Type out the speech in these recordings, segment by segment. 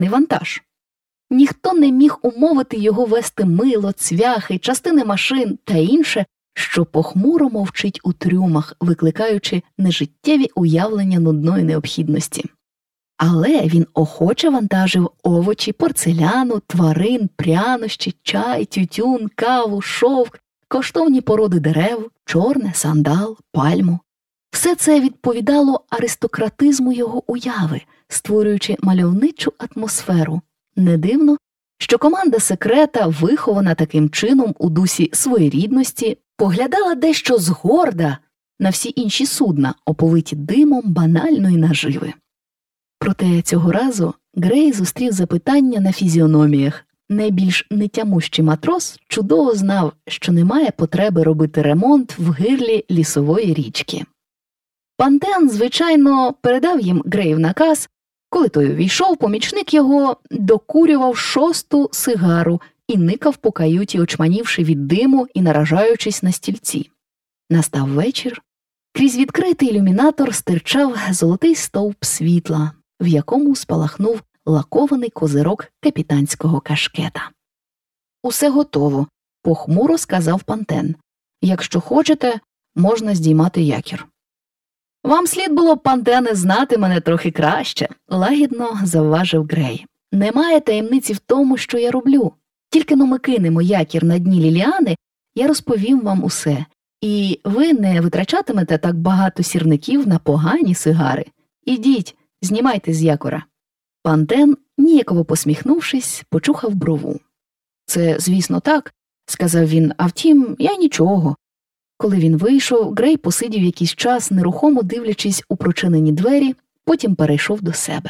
секретний вантаж. Ніхто не міг умовити його вести мило, цвяхи, частини машин та інше, що похмуро мовчить у трюмах, викликаючи нежиттєві уявлення нудної необхідності. Але він охоче вантажив овочі, порцеляну, тварин, прянощі, чай, тютюн, каву, шовк, коштовні породи дерев, чорне, сандал, пальму. Все це відповідало аристократизму його уяви, створюючи мальовничу атмосферу. Не дивно, що команда секрета, вихована таким чином у дусі своєрідності, поглядала дещо згорда на всі інші судна, оповиті димом банальної наживи. Проте цього разу Грей зустрів запитання на фізіономіях. Найбільш нетямущий матрос чудово знав, що немає потреби робити ремонт в гирлі лісової річки. Пантен, звичайно, передав їм Греїв наказ. Коли той увійшов, помічник його докурював 6-ту сигару і никав по каюті, очманівши від диму і наражаючись на стільці. Настав вечір. Крізь відкритий ілюмінатор стирчав золотий стовп світла, в якому спалахнув лакований козирок капітанського кашкета. «Усе готово», – похмуро сказав Пантен. «Якщо хочете, можна здіймати якір». «Вам слід було, Пантене, знати мене трохи краще», – лагідно завважив Грей. «Немає таємниці в тому, що я роблю. Тільки но ми кинемо якір на дні Ліліани, я розповім вам усе. І ви не витрачатимете так багато сірників на погані сигари. Ідіть, знімайте з якора». Пантен, ніяково посміхнувшись, почухав брову. «Це, звісно, так», – сказав він, – «а втім, я нічого». Коли він вийшов, Грей посидів якийсь час, нерухомо дивлячись у прочинені двері, потім перейшов до себе.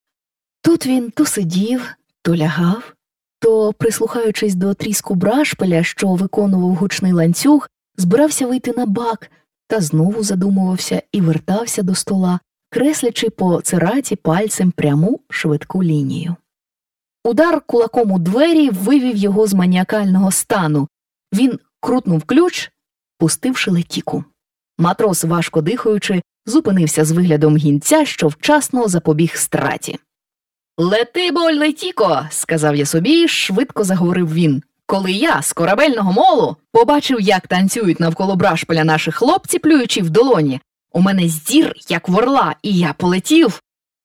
Тут він то сидів, то лягав, то, прислухаючись до тріску брашпиля, що виконував гучний ланцюг, збирався вийти на бак, та знову задумувався і вертався до стола, креслячи по цираті пальцем пряму швидку лінію. Удар кулаком у двері вивів його з маніакального стану. Він крутнув ключ, пустивши Летіку. Матрос, важко дихаючи, зупинився з виглядом гінця, що вчасно запобіг страті. «Лети, боль, Летіко!» – сказав я собі, швидко заговорив він. «Коли я з корабельного молу побачив, як танцюють навколо брашпиля наші хлопці, плюючи в долоні, у мене здір, як в орла, і я полетів.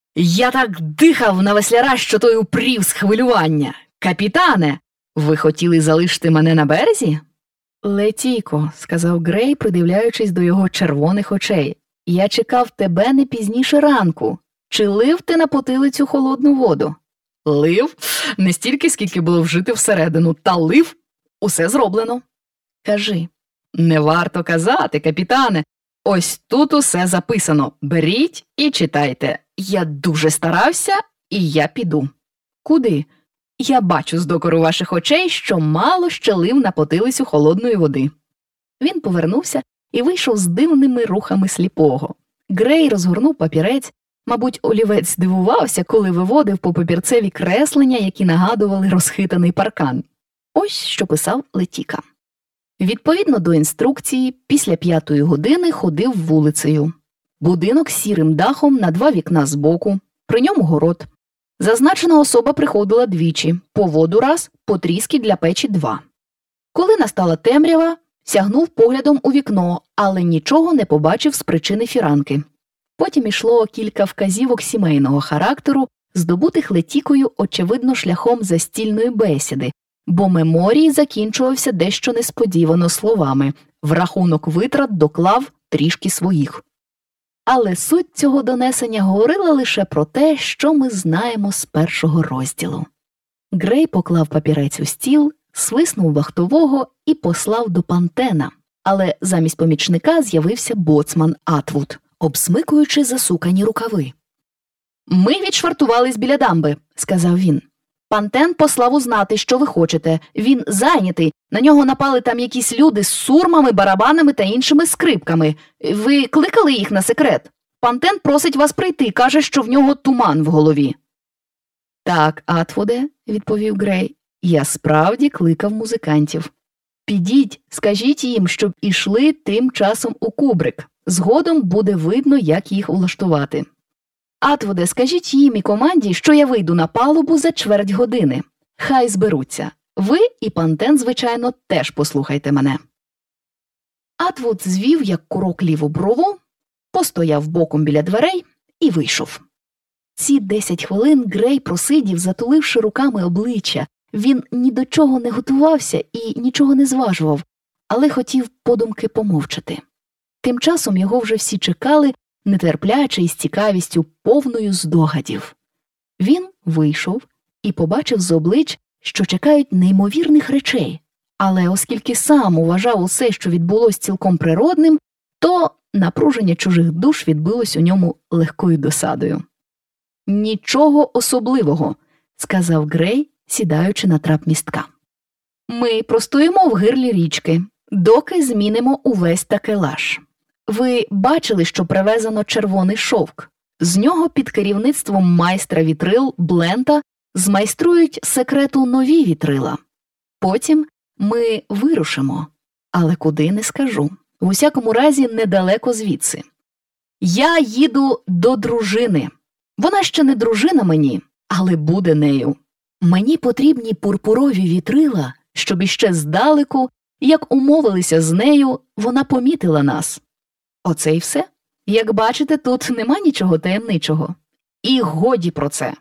Я так дихав на весляра, що той упрів з хвилювання. Капітане, ви хотіли залишити мене на березі?» «Летіко», – сказав Грей, придивляючись до його червоних очей, – «я чекав тебе не пізніше ранку. Чи лив ти на потилицю холодну воду?» «Лив? Не стільки, скільки було вжити всередину, та лив. Усе зроблено». «Кажи». «Не варто казати, капітане. Ось тут усе записано. Беріть і читайте. Я дуже старався, і я піду». «Куди?» «Я бачу з докору ваших очей, що мало ще лив на потилицю холодної води». Він повернувся і вийшов з дивними рухами сліпого. Грей розгорнув папірець. Мабуть, олівець дивувався, коли виводив по папірцеві креслення, які нагадували розхитаний паркан. Ось що писав Летіка. Відповідно до інструкції, після 5-ї години ходив вулицею. Будинок з сірим дахом на 2 вікна збоку, при ньому город. Зазначена особа приходила двічі, по воду раз, по тріски для печі 2. Коли настала темрява, сягнув поглядом у вікно, але нічого не побачив з причини фіранки. Потім ішло кілька вказівок сімейного характеру, здобутих Летікою, очевидно, шляхом застільної бесіди, бо меморій закінчувався дещо несподівано словами «в рахунок витрат доклав трішки своїх». Але суть цього донесення говорила лише про те, що ми знаємо з першого розділу. Грей поклав папірець у стіл, свиснув вахтового і послав до Пантена, але замість помічника з'явився боцман Атвуд, обсмикуючи засукані рукави. «Ми відшвартувались біля дамби», – сказав він. «Пантен послав узнати, що ви хочете. Він зайнятий. На нього напали там якісь люди з сурмами, барабанами та іншими скрипками. Ви кликали їх на секрет? Пантен просить вас прийти, каже, що в нього туман в голові». «Так, Атвуде», – відповів Грей, – «я справді кликав музикантів. Підіть, скажіть їм, щоб ішли тим часом у кубрик. Згодом буде видно, як їх влаштувати». Атвуде, скажіть їм і команді, що я вийду на палубу за чверть години. Хай зберуться. Ви і Пантен, звичайно, теж послухайте мене». Атвуд звів, як курок, ліву брову, постояв боком біля дверей і вийшов. Ці 10 хвилин Грей просидів, затуливши руками обличчя. Він ні до чого не готувався і нічого не зважував, але хотів подумки помовчати. Тим часом його вже всі чекали, нетерпляче і з цікавістю, повною здогадів. Він вийшов і побачив з облич, що чекають неймовірних речей. Але оскільки сам вважав усе, що відбулось, цілком природним, то напруження чужих душ відбилось у ньому легкою досадою. «Нічого особливого», – сказав Грей, сідаючи на трап містка. «Ми простоїмо в гирлі річки, доки змінимо увесь такелаж. Ви бачили, що привезено червоний шовк. З нього під керівництвом майстра вітрил Блента змайструють секрету нові вітрила. Потім ми вирушимо, але куди – не скажу. В усякому разі, недалеко звідси. Я їду до дружини. Вона ще не дружина мені, але буде нею. Мені потрібні пурпурові вітрила, щоб іще здалеку, як умовилися з нею, вона помітила нас. Оце й все. Як бачите, тут нема нічого таємничого. І годі про це».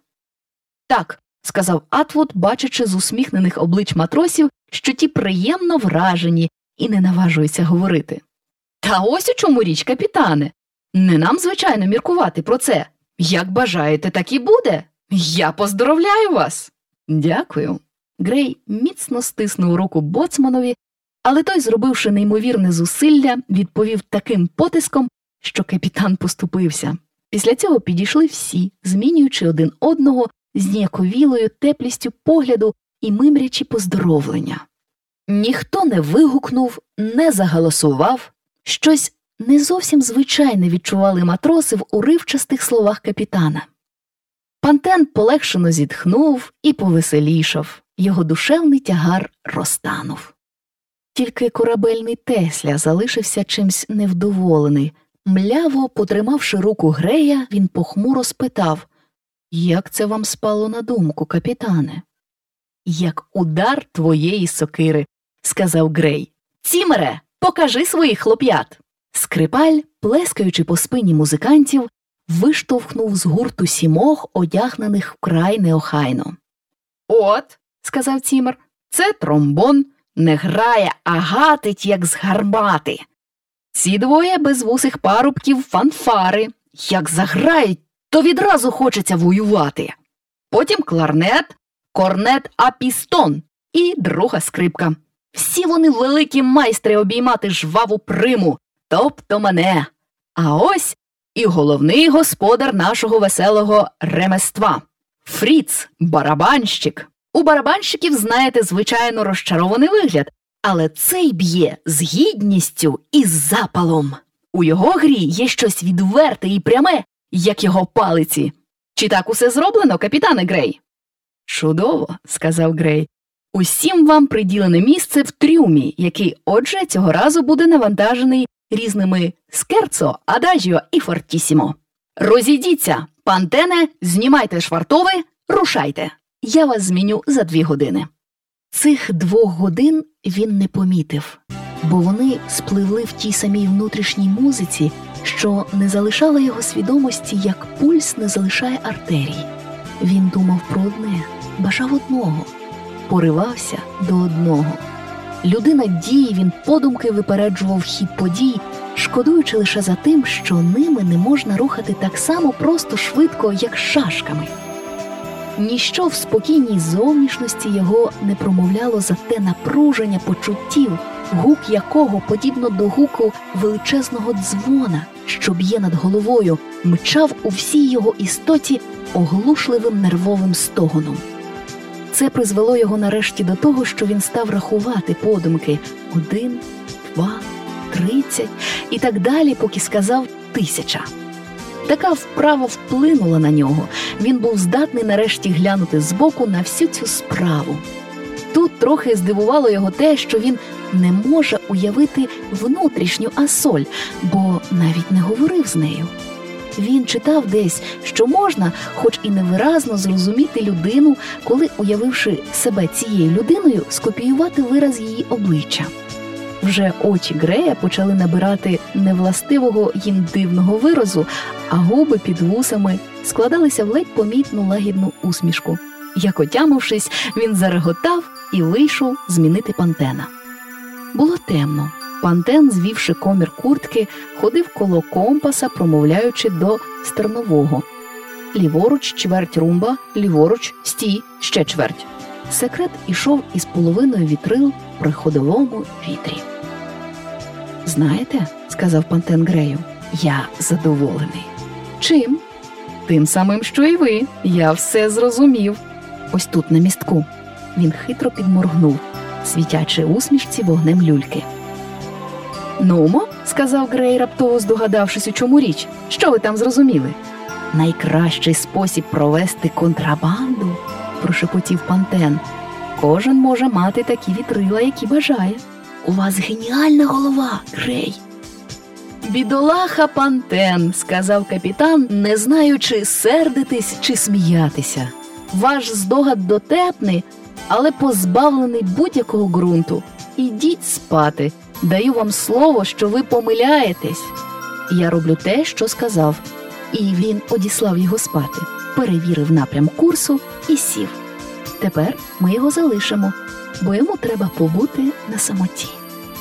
«Так», – сказав Атвуд, бачачи з усміхнених облич матросів, що ті приємно вражені і не наважуються говорити. «Та ось у чому річ, капітане. Не нам, звичайно, міркувати про це. Як бажаєте, так і буде. Я поздоровляю вас». «Дякую». Грей міцно стиснув руку боцманові, але той, зробивши неймовірне зусилля, відповів таким потиском, що капітан поступився. Після цього підійшли всі, змінюючи один одного з ніяковілою теплістю погляду і мимрячі поздоровлення. Ніхто не вигукнув, не загаласував. Щось не зовсім звичайне відчували матроси в уривчастих словах капітана. Пантен полегшено зітхнув і повеселішав. Його душевний тягар розтанув. Тільки корабельний Тесля залишився чимсь невдоволений. Мляво потримавши руку Грея, він похмуро спитав: «Як це вам спало на думку, капітане?» «Як удар твоєї сокири», – сказав Грей. «Цімере, покажи своїх хлоп'ят». Скрипаль, плескаючи по спині музикантів, виштовхнув з гурту 7, одягнених вкрай неохайно. «От», – сказав Цімер, – «це тромбон, не грає, а гатить, як з гармати. Ці 2 безвусих парубків – фанфари, як заграють, то відразу хочеться воювати. Потім кларнет, корнет, а пістон і друга скрипка. Всі вони великі майстри обіймати жваву приму, тобто мене. А ось і головний господар нашого веселого ремества – Фріц, барабанщик. У барабанщиків, знаєте, звичайно розчарований вигляд, але цей б'є з гідністю і з запалом. У його грі є щось відверте і пряме, як його палиці. Чи так усе зроблено, капітане Грей?» «Чудово», – сказав Грей. «Усім вам приділене місце в трюмі, який, отже, цього разу буде навантажений різними скерцо, адажіо і фортісімо. Розійдіться, пантене, знімайте швартови, рушайте. Я вас зміню за 2 години». Цих 2 годин він не помітив, бо вони спливли в тій самій внутрішній музиці, що не залишала його свідомості, як пульс не залишає артерій. Він думав про одне, бажав одного, поривався до одного. Людина дії, він подумки випереджував хід подій, шкодуючи лише за тим, що ними не можна рухати так само просто швидко, як шашками. Ніщо в спокійній зовнішності його не промовляло за те напруження почуттів, гук якого, подібно до гуку величезного дзвона, що б'є над головою, мчав у всій його істоті оглушливим нервовим стогоном. Це призвело його нарешті до того, що він став рахувати подумки 1, 2, 30 і так далі, поки сказав 1000. Така вправа вплинула на нього. Він був здатний нарешті глянути збоку на всю цю справу. Тут трохи здивувало його те, що він не може уявити внутрішню Асоль, бо навіть не говорив з нею. Він читав десь, що можна, хоч і невиразно, зрозуміти людину, коли, уявивши себе цією людиною, скопіювати вираз її обличчя. Вже очі Грея почали набирати невластивого їм дивного виразу, а губи під вусами складалися в ледь помітну лагідну усмішку. Як отямившись, він зареготав і вийшов змінити Пантена. Було темно. Пантен, звівши комір куртки, ходив коло компаса, промовляючи до стернового. Ліворуч, чверть румба, ліворуч, стій, ще чверть. Секрет ішов із половиною вітрил при ходовому вітрі. «Знаєте, – сказав Пантен Грею, – я задоволений». «Чим?» «Тим самим, що і ви. Я все зрозумів. Ось тут, на містку». Він хитро підморгнув, світячи усмішці вогнем люльки. «Нумо», – сказав Грей, раптово здогадавшись, у чому річ. «Що ви там зрозуміли?» «Найкращий спосіб провести контрабанду», – прошепотів Пантен. «Кожен може мати такі вітрила, які бажає. У вас геніальна голова, Грей». «Бідолаха Пантен», – сказав капітан, не знаючи, сердитись чи сміятися. «Ваш здогад дотепний, але позбавлений будь-якого ґрунту. Ідіть спати. Даю вам слово, що ви помиляєтесь». Я роблю те, що сказав. І він одіслав його спати, перевірив напрям курсу і сів. Тепер ми його залишимо, бо йому треба побути на самоті.